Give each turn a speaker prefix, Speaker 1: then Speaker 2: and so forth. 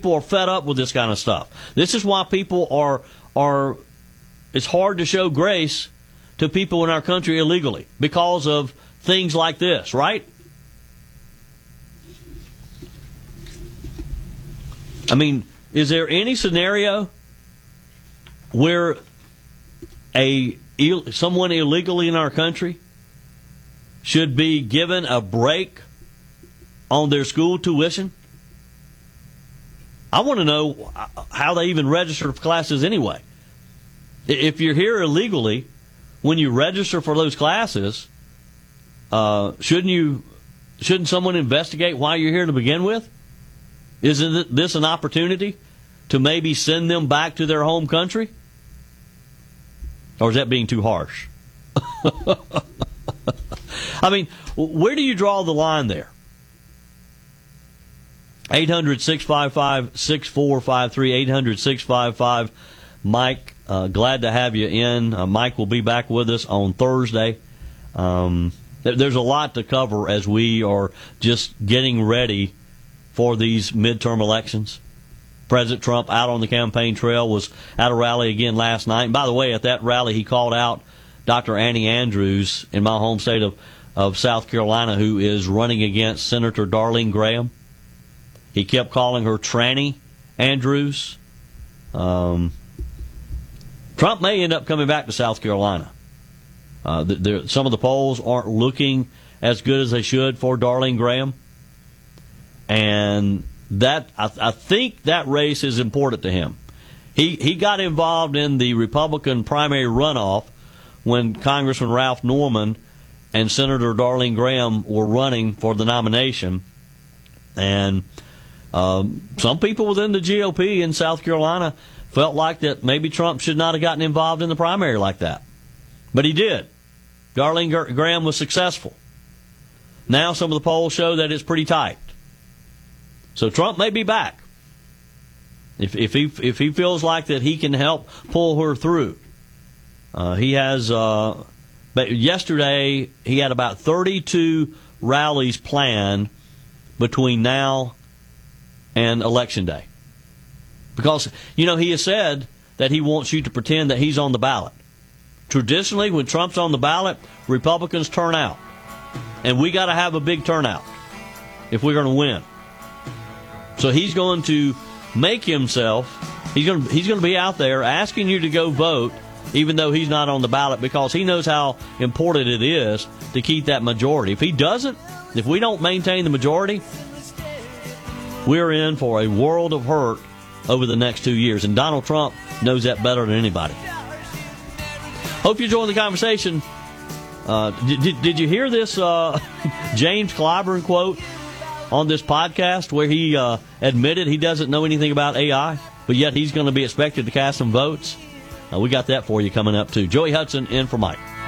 Speaker 1: people are fed up with this kind of stuff. This is why people are. It's hard to show grace to people in our country illegally because of things like this, right? I mean, is there any scenario where someone illegally in our country should be given a break on their school tuition? I want to know how they even register for classes anyway. If you're here illegally, when you register for those classes, shouldn't someone investigate why you're here to begin with? Isn't this an opportunity to maybe send them back to their home country? Or is that being too harsh? I mean, where do you draw the line there? 800-655-6453, 800-655-MIKE. Glad to have you in. Mike will be back with us on Thursday. There's a lot to cover as we are just getting ready for these midterm elections. President Trump out on the campaign trail, was at a rally again last night. And by the way, at that rally, he called out Dr. Annie Andrews in my home state of South Carolina, who is running against Senator Darlene Graham. He kept calling her Tranny Andrews. Trump may end up coming back to South Carolina. Some of the polls aren't looking as good as they should for Darlene Graham. And that I think that race is important to him. He got involved in the Republican primary runoff when Congressman Ralph Norman and Senator Darlene Graham were running for the nomination. And some people within the GOP in South Carolina felt like that maybe Trump should not have gotten involved in the primary like that. But he did. Darlene Graham was successful. Now some of the polls show that it's pretty tight. So Trump may be back if he feels like that he can help pull her through. He has. But yesterday he had about 32 rallies planned between now and Election Day, because he has said that he wants you to pretend that he's on the ballot. Traditionally, when Trump's on the ballot, Republicans turn out, and we got to have a big turnout if we're going to win. So he's going to make himself, he's going to be out there asking you to go vote, even though he's not on the ballot, because he knows how important it is to keep that majority. If he doesn't, if we don't maintain the majority, we're in for a world of hurt over the next 2 years. And Donald Trump knows that better than anybody. Hope you enjoyed the conversation. Did you hear this James Clyburn quote on this podcast where he admitted he doesn't know anything about AI, but yet he's going to be expected to cast some votes? We got that for you coming up, too. Joey Hudson in for Mike.